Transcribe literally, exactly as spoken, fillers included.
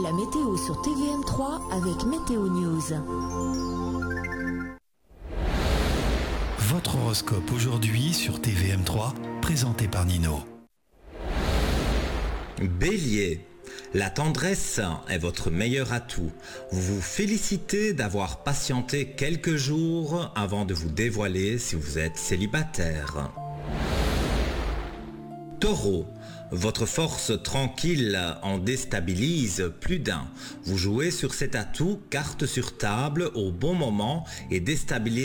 La météo sur T V M trois avec Météo News. Votre horoscope aujourd'hui sur T V M trois, présenté par Nino. Bélier, la tendresse est votre meilleur atout. Vous vous félicitez d'avoir patienté quelques jours avant de vous dévoiler si vous êtes célibataire. Taureau, votre force tranquille en déstabilise plus d'un. Vous jouez sur cet atout carte sur table au bon moment et déstabilisez